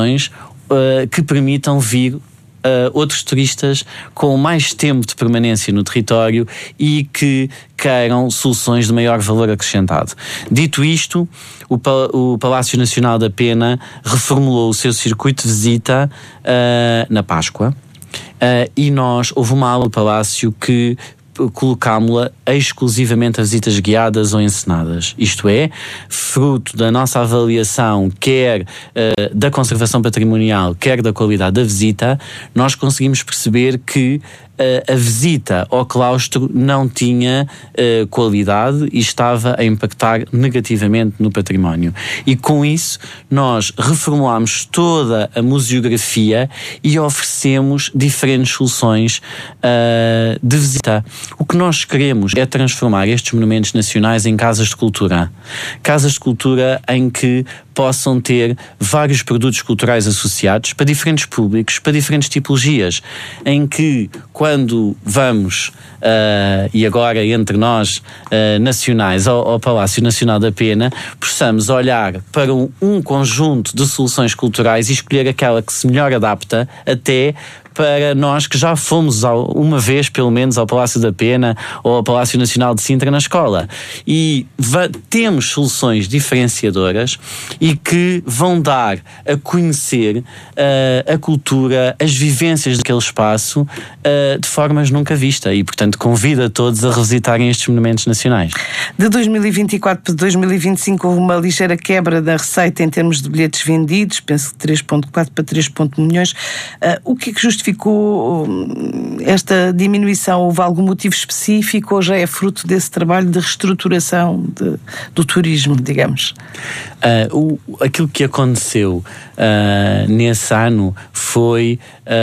que permitam vir outros turistas com mais tempo de permanência no território e que queiram soluções de maior valor acrescentado. Dito isto, o Palácio Nacional da Pena reformulou o seu circuito de visita na Páscoa e houve uma ala do Palácio que colocámo-la exclusivamente a visitas guiadas ou encenadas. Isto é, fruto da nossa avaliação, quer da conservação patrimonial, quer da qualidade da visita, nós conseguimos perceber que a visita ao claustro não tinha qualidade e estava a impactar negativamente no património. E com isso, nós reformulámos toda a museografia e oferecemos diferentes soluções de visita. O que nós queremos é transformar estes monumentos nacionais em casas de cultura. Casas de cultura em que possam ter vários produtos culturais associados para diferentes públicos, para diferentes tipologias, em que quando vamos, e agora entre nós nacionais, ao Palácio Nacional da Pena, possamos olhar para um conjunto de soluções culturais e escolher aquela que se melhor adapta até para nós que já fomos uma vez, pelo menos, ao Palácio da Pena ou ao Palácio Nacional de Sintra na escola. E temos soluções diferenciadoras e que vão dar a conhecer a cultura, as vivências daquele espaço de formas nunca vistas. E, portanto, convido a todos a revisitarem estes monumentos nacionais. De 2024 para 2025 houve uma ligeira quebra da receita em termos de bilhetes vendidos, penso que 3,4 para 3,1 milhões. O que é que justificou esta diminuição? Houve algum motivo específico ou já é fruto desse trabalho de reestruturação do turismo, digamos? Aquilo que aconteceu nesse ano foi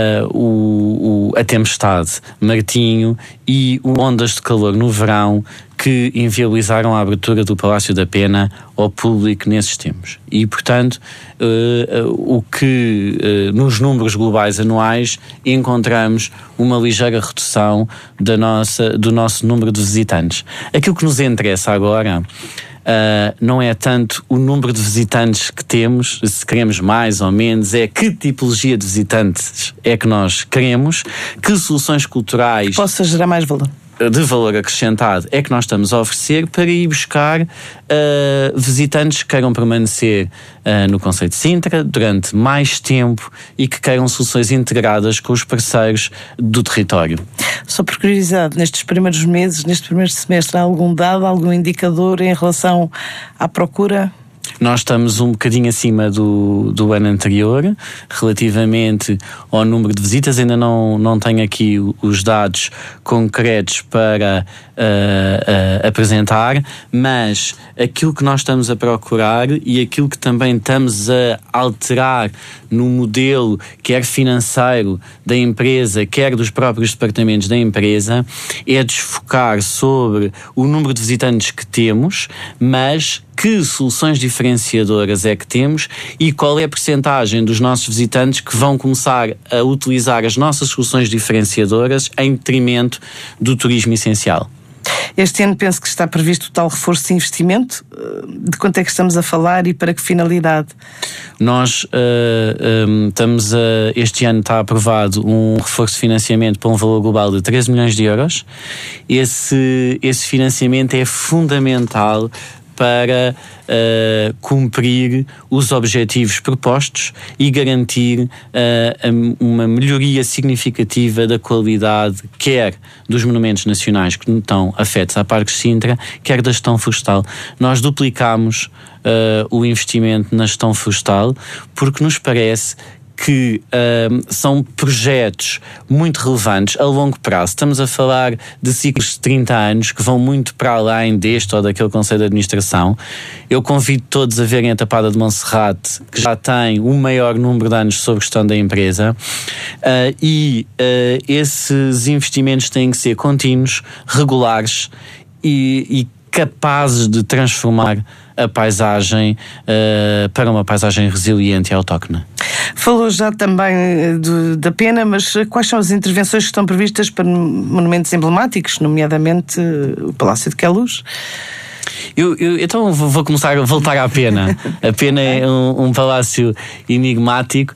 a tempestade Martinho e ondas de calor no verão que inviabilizaram a abertura do Palácio da Pena ao público nesses tempos. E, portanto, nos números globais anuais encontramos uma ligeira redução do nosso número de visitantes. Aquilo que nos interessa agora não é tanto o número de visitantes que temos, se queremos mais ou menos, é que tipologia de visitantes é que nós queremos, que soluções culturais possa gerar mais valor, de valor acrescentado é que nós estamos a oferecer para ir buscar visitantes que queiram permanecer no concelho de Sintra durante mais tempo e que queiram soluções integradas com os parceiros do território. Só por curiosidade, nestes primeiros meses, neste primeiro semestre, há algum dado, algum indicador em relação à procura? Nós estamos um bocadinho acima do ano anterior, relativamente ao número de visitas. Ainda não tenho aqui os dados concretos para apresentar, mas aquilo que nós estamos a procurar e aquilo que também estamos a alterar no modelo, quer financeiro da empresa, quer dos próprios departamentos da empresa, é desfocar sobre o número de visitantes que temos, mas que soluções diferenciadoras é que temos e qual é a percentagem dos nossos visitantes que vão começar a utilizar as nossas soluções diferenciadoras em detrimento do turismo essencial. Este ano penso que está previsto o tal reforço de investimento. De quanto é que estamos a falar e para que finalidade? Nós este ano está aprovado um reforço de financiamento para um valor global de 13 milhões de euros. Esse financiamento é fundamental para cumprir os objetivos propostos e garantir uma melhoria significativa da qualidade, quer dos monumentos nacionais que estão afetos à Parques Sintra, quer da gestão florestal. Nós duplicamos o investimento na gestão florestal porque nos parece que são projetos muito relevantes a longo prazo. Estamos a falar de ciclos de 30 anos que vão muito para além deste ou daquele Conselho de Administração. Eu convido todos a verem a Tapada de Monserrate, que já tem o maior número de anos sob gestão da empresa, e esses investimentos têm que ser contínuos, regulares e capazes de transformar a paisagem para uma paisagem resiliente e autóctone. Falou já também da Pena, mas quais são as intervenções que estão previstas para monumentos emblemáticos, nomeadamente o Palácio de Queluz? Então vou começar a voltar à Pena. A Pena é um palácio enigmático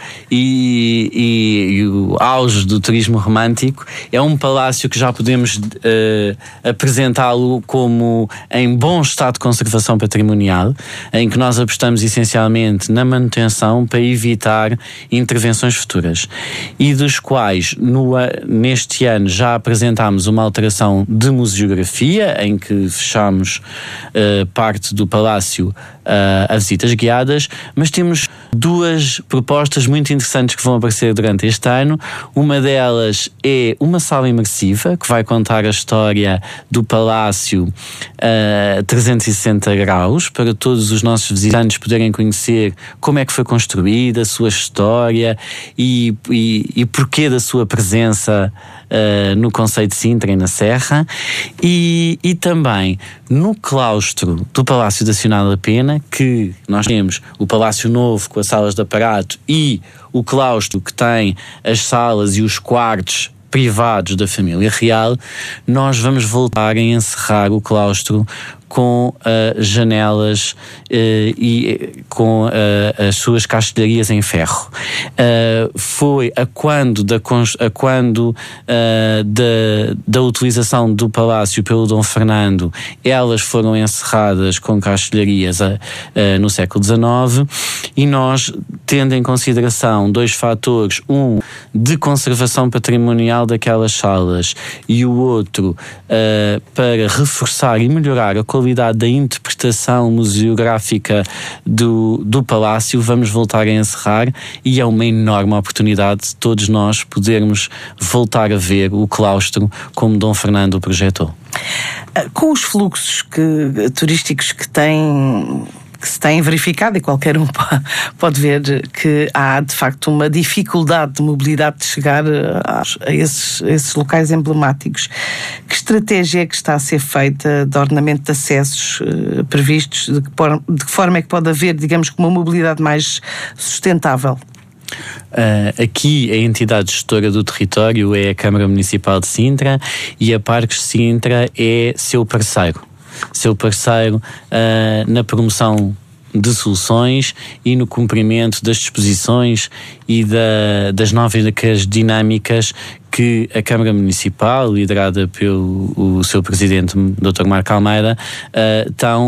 e o auge do turismo romântico. É um palácio que já podemos apresentá-lo como em bom estado de conservação patrimonial, em que nós apostamos essencialmente na manutenção para evitar intervenções futuras, e dos quais neste ano já apresentámos uma alteração de museografia, em que fechamos parte do palácio a visitas guiadas, mas temos duas propostas muito interessantes que vão aparecer durante este ano. Uma delas é uma sala imersiva que vai contar a história do palácio a 360 graus, para todos os nossos visitantes poderem conhecer como é que foi construída, a sua história e porquê da sua presença no conceito de Sintra e na Serra, e também no claustro do Palácio Nacional da Pena, que nós temos o Palácio Novo com as salas de aparato e o claustro que tem as salas e os quartos privados da família real. Nós vamos voltar a encerrar o claustro com janelas e com as suas castelharias em ferro. Foi a quando da utilização do palácio pelo Dom Fernando, elas foram encerradas com castelharias no século XIX, e nós, tendo em consideração dois fatores, um de conservação patrimonial daquelas salas e o outro para reforçar e melhorar a qualidade da interpretação museográfica do palácio, vamos voltar a encerrar, e é uma enorme oportunidade de todos nós podermos voltar a ver o claustro como Dom Fernando o projetou. Com os fluxos turísticos que se têm verificado, e qualquer um pode ver que há de facto uma dificuldade de mobilidade de chegar a esses locais emblemáticos, que estratégia é que está a ser feita de ordenamento de acessos previstos? De que forma é que pode haver, digamos, uma mobilidade mais sustentável? Aqui a entidade gestora do território é a Câmara Municipal de Sintra, e a Parques Sintra é seu parceiro na promoção de soluções e no cumprimento das disposições e das novas dinâmicas que a Câmara Municipal, liderada pelo seu presidente, Dr. Marco Almeida, estão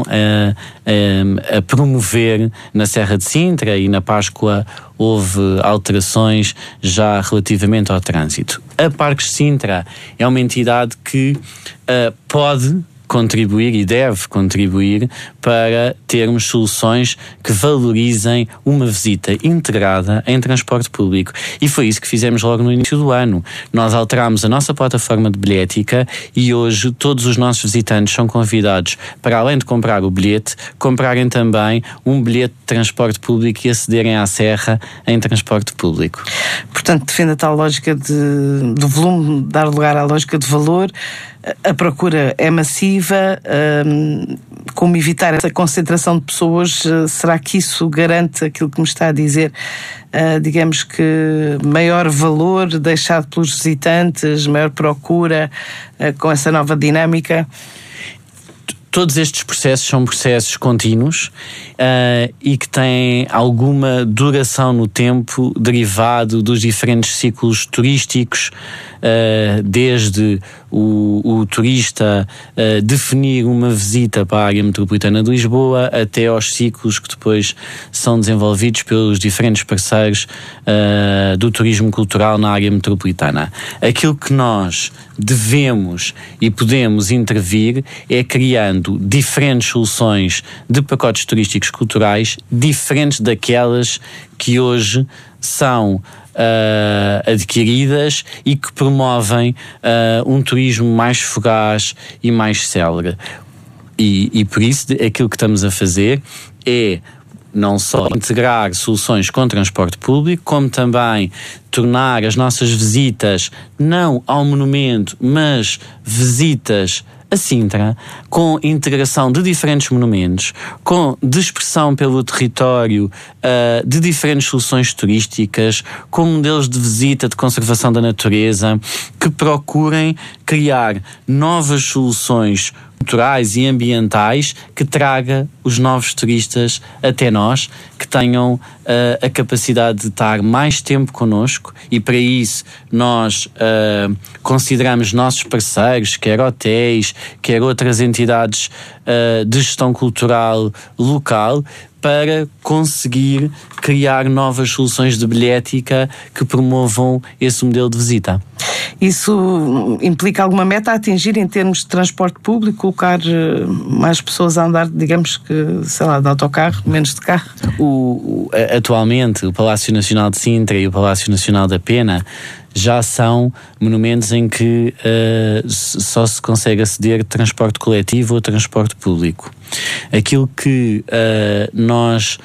a promover na Serra de Sintra, e na Páscoa houve alterações já relativamente ao trânsito. A Parques Sintra é uma entidade que pode contribuir e deve contribuir para termos soluções que valorizem uma visita integrada em transporte público. E foi isso que fizemos logo no início do ano. Nós alterámos a nossa plataforma de bilhética, e hoje todos os nossos visitantes são convidados, para além de comprar o bilhete, comprarem também um bilhete de transporte público e acederem à Serra em transporte público. Portanto, defende a tal lógica do volume, dar lugar à lógica de valor. A procura é massiva. Como evitar essa concentração de pessoas? Será que isso garante aquilo que me está a dizer? Digamos que maior valor deixado pelos visitantes, maior procura com essa nova dinâmica? Todos estes processos são processos contínuos e que têm alguma duração no tempo, derivado dos diferentes ciclos turísticos, desde o turista definir uma visita para a área metropolitana de Lisboa, até aos ciclos que depois são desenvolvidos pelos diferentes parceiros do turismo cultural na área metropolitana. Aquilo que nós devemos e podemos intervir é criando diferentes soluções de pacotes turísticos culturais, diferentes daquelas que hoje são adquiridas e que promovem um turismo mais fugaz e mais célere. E por isso aquilo que estamos a fazer é não só integrar soluções com transporte público, como também tornar as nossas visitas não ao monumento, mas visitas a Sintra, com integração de diferentes monumentos, com dispersão pelo território de diferentes soluções turísticas, com modelos de visita de conservação da natureza, que procurem criar novas soluções culturais e ambientais que traga os novos turistas até nós, que tenham a capacidade de estar mais tempo connosco, e para isso nós consideramos nossos parceiros, quer hotéis, quer outras entidades de gestão cultural local, para conseguir criar novas soluções de bilhética que promovam esse modelo de visita. Isso implica alguma meta a atingir em termos de transporte público, colocar mais pessoas a andar, digamos que, sei lá, de autocarro, menos de carro? Atualmente, o Palácio Nacional de Sintra e o Palácio Nacional da Pena já são monumentos em que só se consegue aceder de transporte coletivo ou transporte público. Aquilo que nós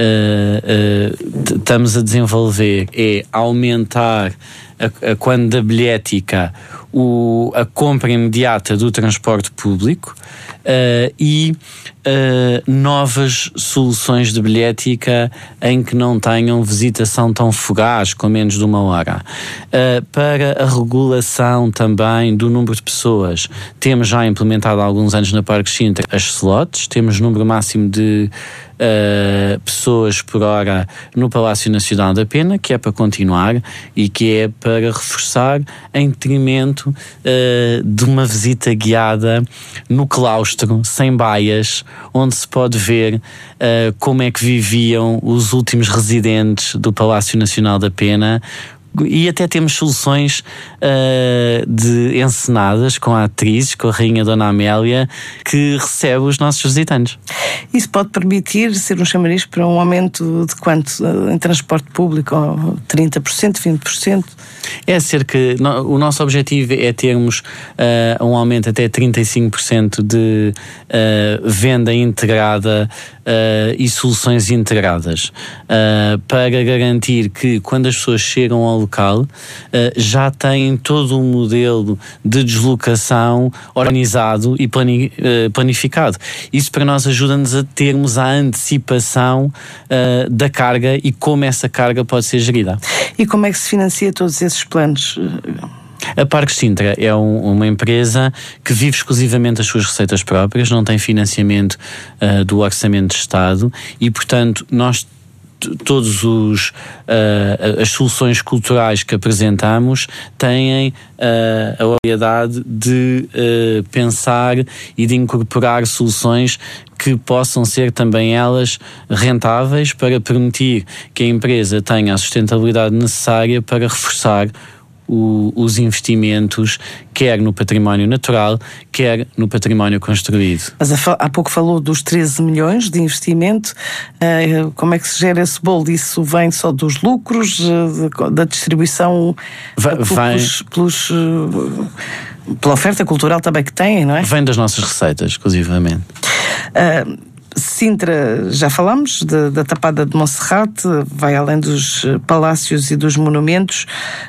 estamos a desenvolver é aumentar quando da bilhética a compra imediata do transporte público e novas soluções de bilhética em que não tenham visitação tão fugaz, com menos de 1 hora. Para a regulação também do número de pessoas, temos já implementado há alguns anos na Parque Sintra as slots, temos número máximo de pessoas por hora no Palácio Nacional da Pena, que é para continuar e que é para reforçar em detrimento de uma visita guiada no claustro, sem baias, onde se pode ver como é que viviam os últimos residentes do Palácio Nacional da Pena. E até temos soluções de encenadas com atrizes, com a Rainha Dona Amélia, que recebe os nossos visitantes. Isso pode permitir ser um chamariz para um aumento de quanto em transporte público? 30%, 20%? É cerca... O nosso objetivo é termos um aumento até 35% de venda integrada e soluções integradas, para garantir que quando as pessoas chegam ao local já têm todo um modelo de deslocação organizado e planificado. Isso para nós ajuda-nos a termos a antecipação da carga e como essa carga pode ser gerida. E como é que se financia todos esses planos? A Parque Sintra é uma empresa que vive exclusivamente das suas receitas próprias, não tem financiamento do Orçamento de Estado e, portanto, nós todos as soluções culturais que apresentamos têm a obrigatoriedade de pensar e de incorporar soluções que possam ser também elas rentáveis para permitir que a empresa tenha a sustentabilidade necessária para reforçar os investimentos, quer no património natural, quer no património construído. Mas há pouco falou dos 13 milhões de investimento. Como é que se gera esse bolo? Isso vem só dos lucros, da distribuição pela oferta cultural também que têm, não é? Vem das nossas receitas, exclusivamente. Sintra, já falámos da Tapada de Monserrate, vai além dos palácios e dos monumentos.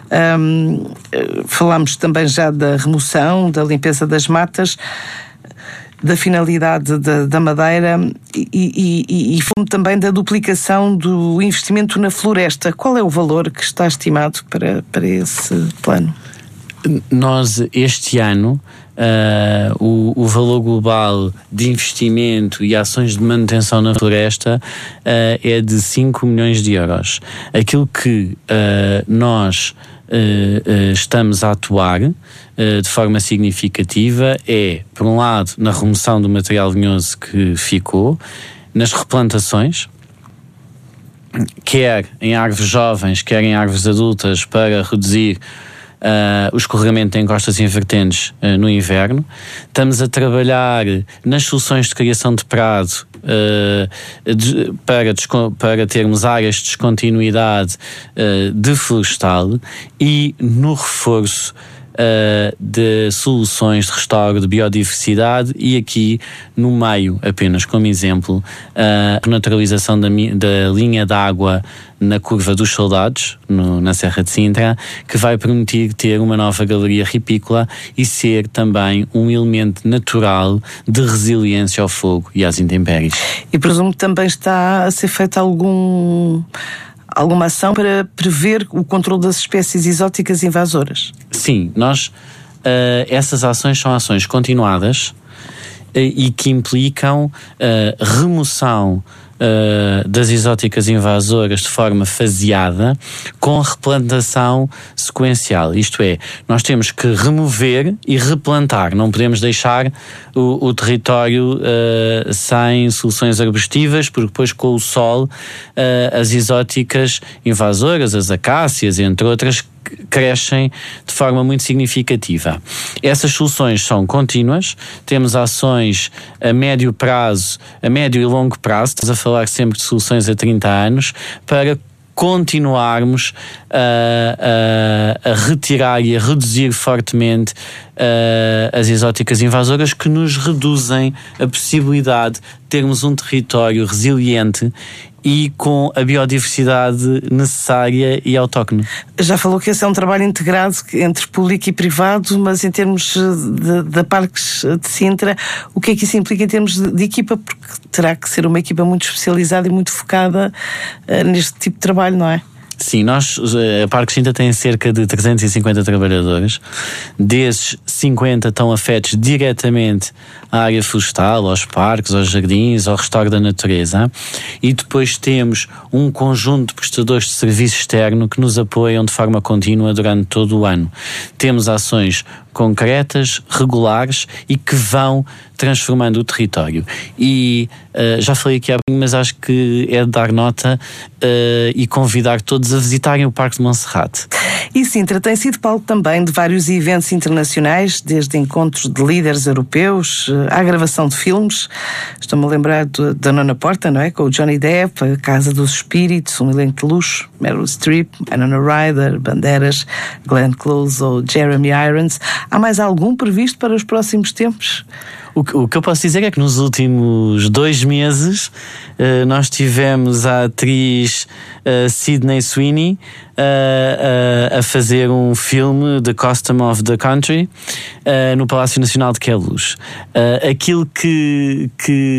Falámos também já da remoção, da limpeza das matas, da finalidade da Madeira e também da duplicação do investimento na floresta. Qual é o valor que está estimado para esse plano? Nós, este ano, o valor global de investimento e ações de manutenção na floresta é de 5 milhões de euros. Aquilo que nós estamos a atuar de forma significativa é, por um lado, na remoção do material vinhoso que ficou, nas replantações, quer em árvores jovens, quer em árvores adultas, para reduzir o escorregamento em encostas invertentes no inverno. Estamos a trabalhar nas soluções de criação de prado para termos áreas de descontinuidade de florestal e no reforço de soluções de restauro de biodiversidade e aqui no meio, apenas como exemplo, a naturalização da linha d'água na Curva dos Soldados, na Serra de Sintra, que vai permitir ter uma nova galeria ripícola e ser também um elemento natural de resiliência ao fogo e às intempéries. E presumo que também está a ser feita alguma ação para prever o controle das espécies exóticas invasoras? Sim, essas ações são ações continuadas e que implicam remoção das exóticas invasoras de forma faseada com replantação sequencial. Isto é, nós temos que remover e replantar, não podemos deixar o território sem soluções arbustivas, porque depois com o sol as exóticas invasoras, as acácias, entre outras, crescem de forma muito significativa. Essas soluções são contínuas, temos ações a médio prazo, a médio e longo prazo, estamos a falar sempre de soluções a 30 anos, para continuarmos a retirar e a reduzir fortemente as exóticas invasoras, que nos reduzem a possibilidade de termos um território resiliente e com a biodiversidade necessária e autóctone. Já falou que esse é um trabalho integrado entre público e privado, mas em termos de Parques de Sintra, o que é que isso implica em termos de equipa? Porque terá que ser uma equipa muito especializada e muito focada neste tipo de trabalho, não é? Sim, a Parques de Sintra tem cerca de 350 trabalhadores. Desses, 50 estão afetos diretamente à área florestal, aos parques, aos jardins, ao restauro da natureza. E depois temos um conjunto de prestadores de serviço externo que nos apoiam de forma contínua durante todo o ano. Temos ações concretas, regulares e que vão transformando o território. E já falei aqui há pouco, mas acho que é de dar nota e convidar todos a visitarem o Parque de Monserrate. E Sintra tem sido palco também de vários eventos internacionais, desde encontros de líderes europeus à gravação de filmes. Estou-me a lembrar da Nona Porta, não é? Com o Johnny Depp, a Casa dos Espíritos, um elenco de luxo, Meryl Streep, Winona Ryder, Bandeiras, Glenn Close ou Jeremy Irons. Há mais algum previsto para os próximos tempos? O que eu posso dizer é que nos últimos 2 meses nós tivemos a atriz Sydney Sweeney a fazer um filme, The Custom of the Country, no Palácio Nacional de Queluz. Aquilo que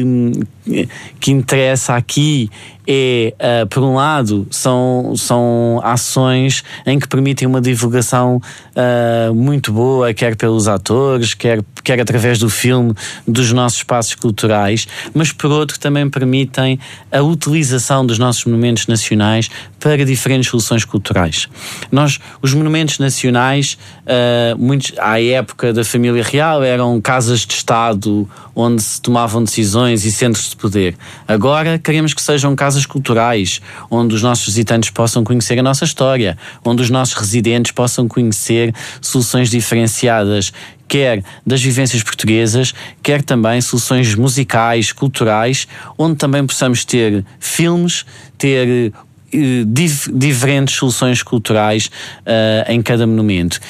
interessa aqui é, por um lado, são ações em que permitem uma divulgação muito boa, quer pelos atores, quer através do filme, dos nossos espaços culturais, mas por outro também permitem a utilização dos nossos monumentos nacionais para diferentes soluções culturais. Os monumentos nacionais, muitos, à época da família real, eram casas de Estado onde se tomavam decisões e centros de poder. Agora queremos que sejam casas culturais, onde os nossos visitantes possam conhecer a nossa história, onde os nossos residentes possam conhecer soluções diferenciadas, quer das vivências portuguesas, quer também soluções musicais, culturais, onde também possamos ter filmes, ter diferentes soluções culturais em cada monumento.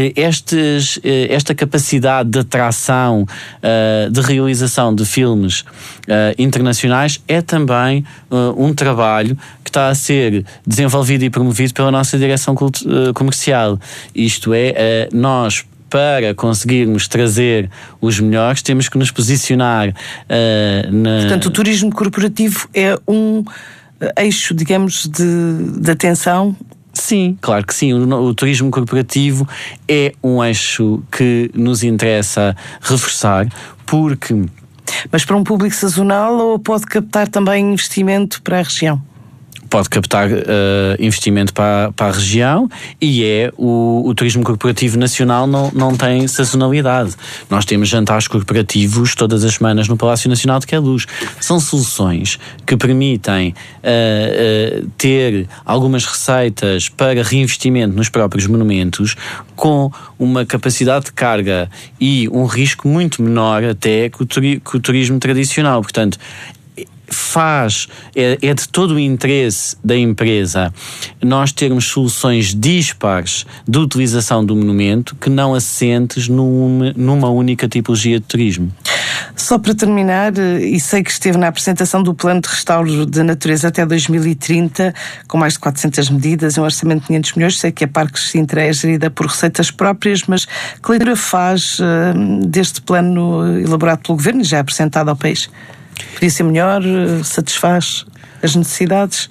Esta capacidade de atração, de realização de filmes internacionais é também um trabalho que está a ser desenvolvido e promovido pela nossa direção comercial. Isto é, nós, para conseguirmos trazer os melhores, temos que nos posicionar Portanto, o turismo corporativo é um eixo, digamos, de atenção? Sim, claro que sim. O turismo corporativo é um eixo que nos interessa reforçar, porque... Mas para um público sazonal, ou pode captar também investimento para a região? Pode captar investimento para a região, e o turismo corporativo nacional não tem sazonalidade. Nós temos jantares corporativos todas as semanas no Palácio Nacional de Queluz. São soluções que permitem ter algumas receitas para reinvestimento nos próprios monumentos, com uma capacidade de carga e um risco muito menor até que o turismo tradicional. Portanto, é de todo o interesse da empresa nós termos soluções dispares de utilização do monumento, que não assentes numa única tipologia de turismo. Só para terminar, e sei que esteve na apresentação do Plano de Restauro da Natureza até 2030, com mais de 400 medidas, um orçamento de 500 milhões, sei que a Parques de Sintra é gerida por receitas próprias, mas que leitura faz deste plano elaborado pelo Governo e já apresentado ao país? Podia ser melhor? Satisfaz as necessidades?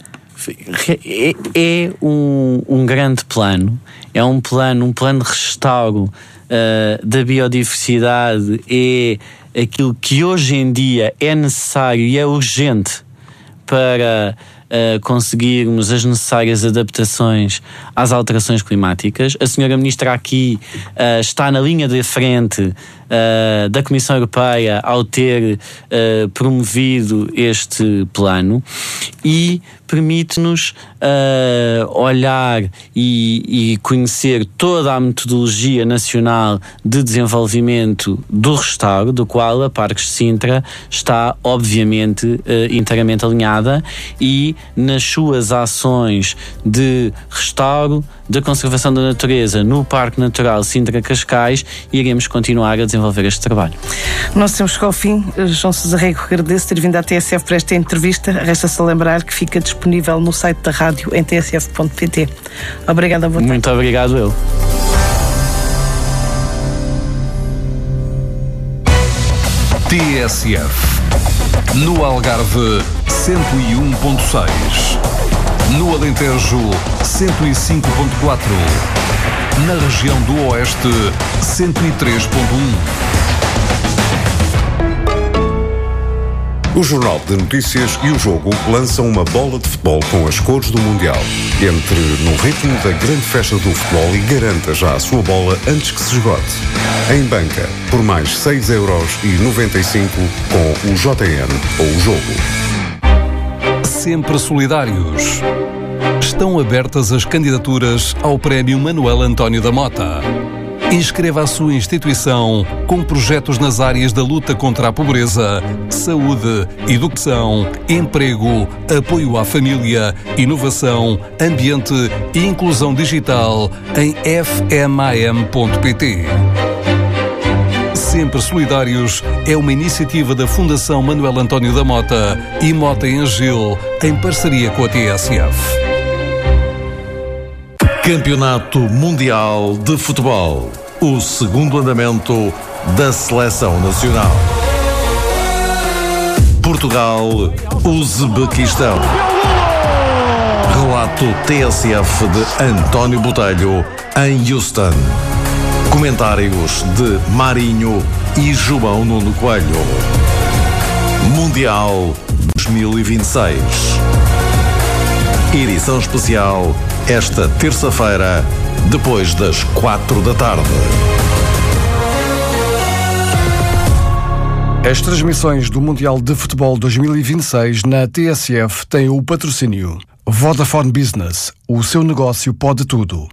É um grande plano. É um plano de restauro da biodiversidade. É aquilo que hoje em dia é necessário e é urgente para conseguirmos as necessárias adaptações às alterações climáticas. A senhora Ministra aqui está na linha de frente da Comissão Europeia ao ter promovido este plano e permite-nos olhar e conhecer toda a metodologia nacional de desenvolvimento do restauro, do qual a Parques de Sintra está obviamente inteiramente alinhada, e nas suas ações de restauro, da conservação da natureza no Parque Natural Sintra-Cascais, iremos continuar a desenvolver este trabalho. Nós temos chegado ao fim. João Sousa Rego, agradeço ter vindo à TSF para esta entrevista. Resta-se a lembrar que fica disponível no site da rádio em tsf.pt. Obrigada, boa tarde. Muito obrigado, eu. TSF. No Algarve, 101.6. No Alentejo, 105.4. Na região do Oeste, 103.1. O Jornal de Notícias e o Jogo lançam uma bola de futebol com as cores do Mundial. Entre no ritmo da grande festa do futebol e garanta já a sua bola antes que se esgote. Em banca, por mais 6,95€ com o JN ou o Jogo. Sempre solidários. Estão abertas as candidaturas ao Prémio Manuel António da Mota. Inscreva a sua instituição com projetos nas áreas da luta contra a pobreza, saúde, educação, emprego, apoio à família, inovação, ambiente e inclusão digital em fmam.pt. Sempre Solidários é uma iniciativa da Fundação Manuel António da Mota e Mota em Gil, em parceria com a TSF. Campeonato Mundial de Futebol. O segundo andamento da Seleção Nacional. Portugal, Uzbequistão. Relato TSF de António Botelho, em Houston. Comentários de Marinho e João Nuno Coelho. Mundial 2026. Edição especial esta terça-feira, depois das 4 da tarde. As transmissões do Mundial de Futebol 2026 na TSF têm o patrocínio Vodafone Business. O seu negócio pode tudo.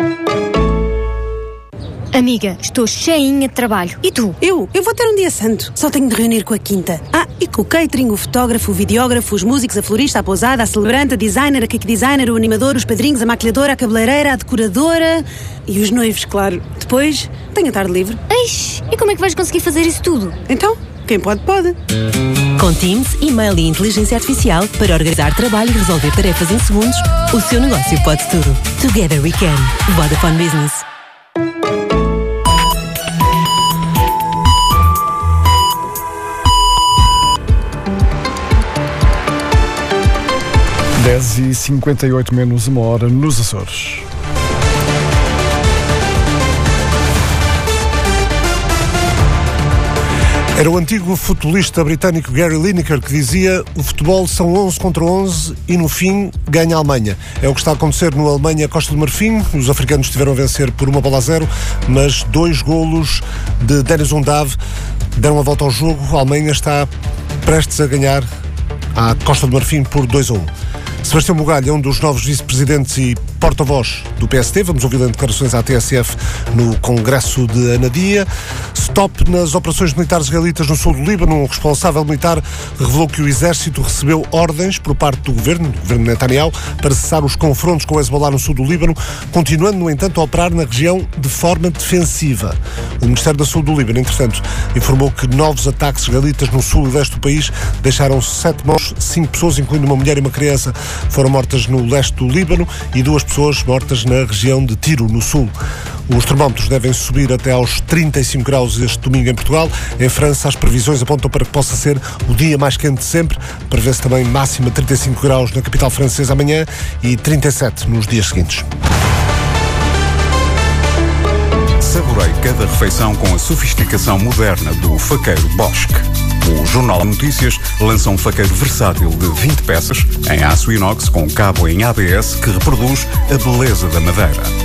Amiga, estou cheinha de trabalho. E tu? Eu vou ter um dia santo. Só tenho de reunir com a quinta. E com o catering, o fotógrafo, o videógrafo, os músicos, a florista, a pousada, a celebrante, a designer, a cake designer, o animador, os padrinhos, a maquilhadora, a cabeleireira, a decoradora e os noivos, claro. Depois, tenho a tarde livre. Eish, e como é que vais conseguir fazer isso tudo? Então, quem pode, pode. Com Teams, e-mail e inteligência artificial para organizar trabalho e resolver tarefas em segundos, o seu negócio pode tudo. Together we can. Vodafone Business. Dez e 58 menos uma hora nos Açores. Era o antigo futebolista britânico Gary Lineker que dizia: o futebol são 11 contra 11 e no fim ganha a Alemanha. É o que está a acontecer no Alemanha-Costa do Marfim. Os africanos tiveram a vencer por 1-0, mas 2 golos de Denis Undav deram a volta ao jogo. A Alemanha está prestes a ganhar à Costa do Marfim por 2-1. Sebastião Bugalho é um dos novos vice-presidentes e porta-voz do PSD. Vamos ouvi-lo em declarações à TSF no Congresso de Anadia. Stop nas operações militares israelitas no sul do Líbano. Um responsável militar revelou que o exército recebeu ordens por parte do governo Netanyahu, para cessar os confrontos com o Hezbollah no sul do Líbano, continuando, no entanto, a operar na região de forma defensiva. O Ministério da Saúde do Líbano, entretanto, informou que novos ataques israelitas no sul e leste do país deixaram 7 mortos, 5 pessoas, incluindo uma mulher e uma criança, foram mortas no leste do Líbano e 2 pessoas mortas na região de Tiro, no sul. Os termómetros devem subir até aos 35 graus este domingo em Portugal. Em França, as previsões apontam para que possa ser o dia mais quente de sempre. Prevê-se também máxima 35 graus na capital francesa amanhã e 37 nos dias seguintes. Saborei cada cada refeição com a sofisticação moderna do faqueiro Bosch. O Jornal de Notícias lança um faqueiro versátil de 20 peças em aço inox com cabo em ABS que reproduz a beleza da madeira.